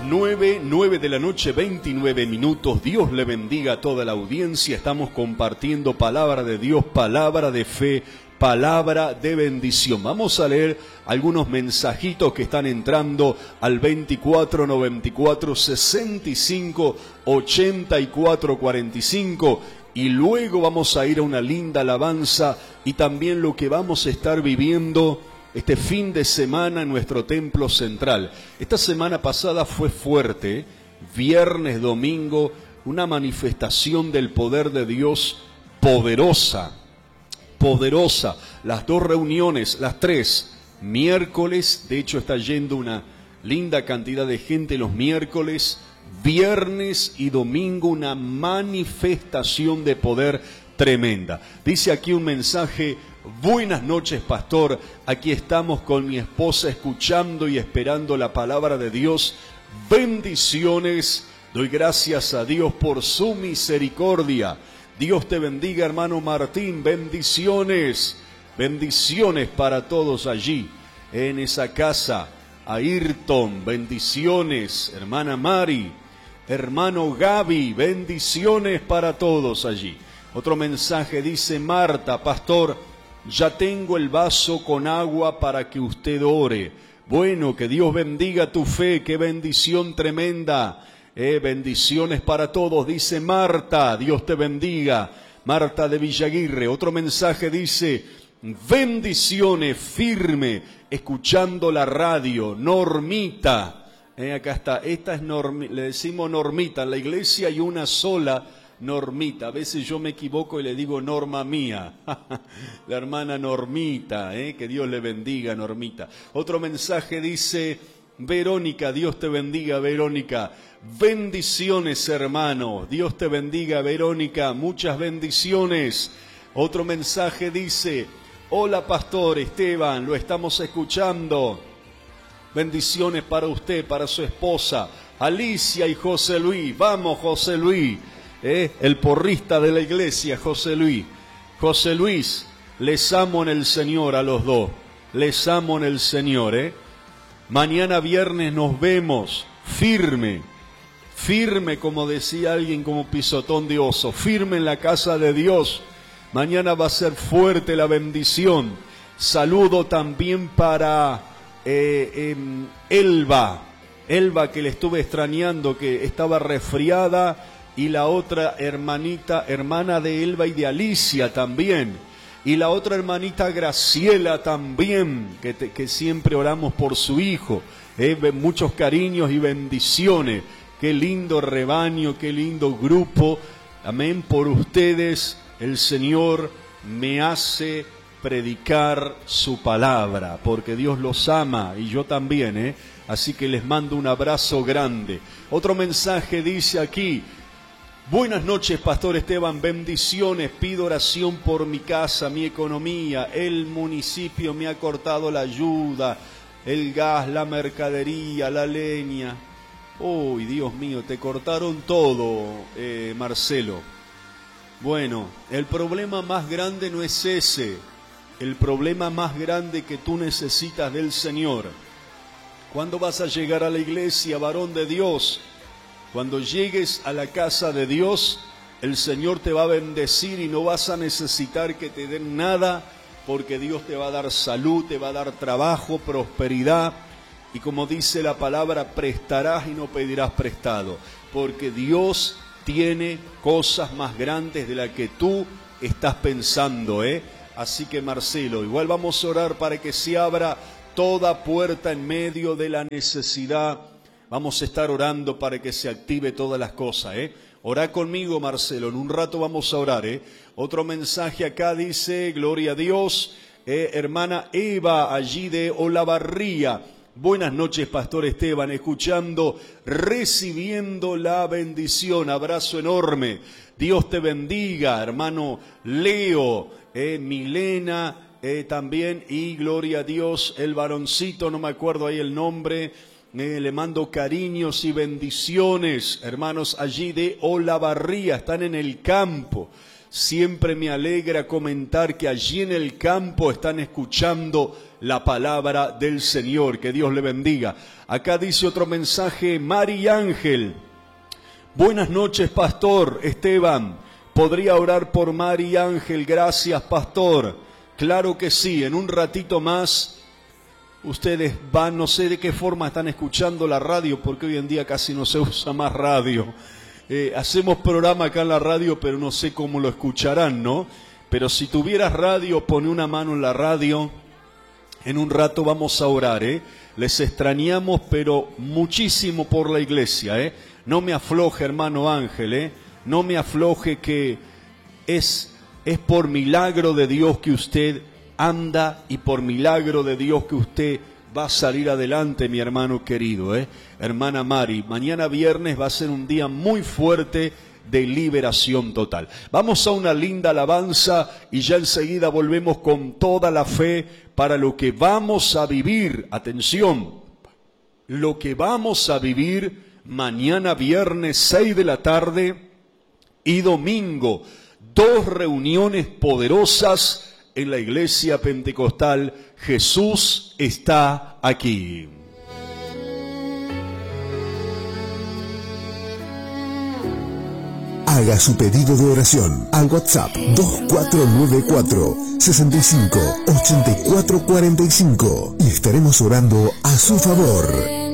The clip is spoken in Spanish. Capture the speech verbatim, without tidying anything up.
nueve, nueve de la noche, veintinueve minutos. Dios le bendiga a toda la audiencia. Estamos compartiendo palabra de Dios, palabra de fe, palabra de bendición. Vamos a leer algunos mensajitos que están entrando al veinticuatro noventa y cuatro sesenta y cinco ochenta y cuatro cuarenta y cinco. Y luego vamos a ir a una linda alabanza y también lo que vamos a estar viviendo este fin de semana en nuestro templo central. Esta semana pasada fue fuerte, viernes, domingo, una manifestación del poder de Dios poderosa, poderosa. Las dos reuniones, las tres, miércoles, de hecho está yendo una linda cantidad de gente los miércoles, viernes y domingo, una manifestación de poder tremenda. Dice aquí un mensaje: buenas noches, pastor. Aquí estamos con mi esposa escuchando y esperando la palabra de Dios. Bendiciones. Doy gracias a Dios por su misericordia. Dios te bendiga, hermano Martín. Bendiciones. Bendiciones para todos allí en esa casa. Ayrton, bendiciones. Hermana Mari, hermano Gaby, bendiciones para todos allí. Otro mensaje dice: Marta, pastor, ya tengo el vaso con agua para que usted ore. Bueno, que Dios bendiga tu fe, qué bendición tremenda. Eh, bendiciones para todos, dice Marta, Dios te bendiga. Marta de Villaguirre. Otro mensaje dice: bendiciones, firme, escuchando la radio. Normita, eh, acá está, esta es Normi, le decimos Normita, en la iglesia hay una sola Normita. A veces yo me equivoco y le digo Norma mía. La hermana Normita, ¿eh? Que Dios le bendiga, Normita. Otro mensaje dice: Verónica, Dios te bendiga, Verónica. Bendiciones, hermano. Dios te bendiga, Verónica. Muchas bendiciones. Otro mensaje dice: hola, pastor Esteban, lo estamos escuchando. Bendiciones para usted, para su esposa, Alicia y José Luis. Vamos, José Luis. ¿Eh? El porrista de la iglesia, José Luis. José Luis, les amo en el Señor a los dos. Les amo en el Señor, ¿eh? Mañana viernes nos vemos. Firme, firme, como decía alguien, como pisotón de oso. Firme en la casa de Dios. Mañana va a ser fuerte la bendición. Saludo también para eh, eh, Elba. Elba, que le estuve extrañando, que estaba resfriada. Y la otra hermanita, hermana de Elba y de Alicia también. Y la otra hermanita Graciela también, que, te, que siempre oramos por su hijo. Eh, muchos cariños y bendiciones. Qué lindo rebaño, qué lindo grupo. Amén. Por ustedes el Señor me hace predicar su palabra, porque Dios los ama y yo también. Eh. Así que les mando un abrazo grande. Otro mensaje dice aquí: buenas noches, pastor Esteban, bendiciones, pido oración por mi casa, mi economía, el municipio me ha cortado la ayuda, el gas, la mercadería, la leña. Uy, Dios mío, te cortaron todo, eh, Marcelo. Bueno, el problema más grande no es ese, el problema más grande que tú necesitas del Señor. ¿Cuándo vas a llegar a la iglesia, varón de Dios? Cuando llegues a la casa de Dios, el Señor te va a bendecir y no vas a necesitar que te den nada, porque Dios te va a dar salud, te va a dar trabajo, prosperidad. Y como dice la palabra, prestarás y no pedirás prestado, porque Dios tiene cosas más grandes de las que tú estás pensando, ¿eh? Así que, Marcelo, igual vamos a orar para que se abra toda puerta en medio de la necesidad. Vamos a estar orando para que se active todas las cosas, ¿eh? Orá conmigo, Marcelo, en un rato vamos a orar, ¿eh? Otro mensaje acá dice: gloria a Dios, eh, hermana Eva, allí de Olavarría. Buenas noches, pastor Esteban, escuchando, recibiendo la bendición. Abrazo enorme. Dios te bendiga, hermano Leo, eh, Milena, eh, también, y gloria a Dios, el varoncito, no me acuerdo ahí el nombre. Eh, le mando cariños y bendiciones, hermanos allí de Olavarría, están en el campo. Siempre me alegra comentar que allí en el campo están escuchando la palabra del Señor. Que Dios le bendiga. Acá dice otro mensaje, Mari Ángel. Buenas noches, pastor Esteban. ¿Podría orar por Mari Ángel? Gracias, pastor. Claro que sí, en un ratito más ustedes van, no sé de qué forma están escuchando la radio, porque hoy en día casi no se usa más radio. Eh, hacemos programa acá en la radio, pero no sé cómo lo escucharán, ¿no? Pero si tuvieras radio, pone una mano en la radio. En un rato vamos a orar, ¿eh? Les extrañamos, pero muchísimo por la iglesia, ¿eh? No me afloje, hermano Ángel, ¿eh? No me afloje, que es, es por milagro de Dios que usted anda y por milagro de Dios que usted va a salir adelante, mi hermano querido, ¿eh? Hermana Mari, mañana viernes va a ser un día muy fuerte de liberación total. Vamos a una linda alabanza y ya enseguida volvemos con toda la fe para lo que vamos a vivir. Atención, lo que vamos a vivir mañana viernes seis de la tarde y domingo, dos reuniones poderosas en la iglesia pentecostal. Jesús está aquí. Haga su pedido de oración al WhatsApp dos cuatro nueve cuatro, seis cinco, ocho cuatro cuatro cinco y estaremos orando a su favor.